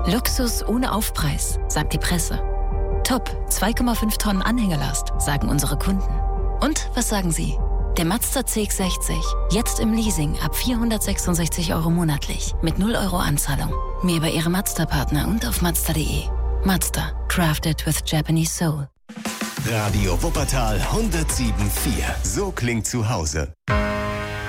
Luxus ohne Aufpreis, sagt die Presse. Top, 2,5 Tonnen Anhängerlast, sagen unsere Kunden. Und was sagen Sie? Der Mazda CX-60, jetzt im Leasing ab 466 € monatlich, mit 0 € Anzahlung. Mehr bei Ihrem Mazda-Partner und auf Mazda.de. Mazda, crafted with Japanese soul. Radio Wuppertal 107.4. So klingt zu Hause.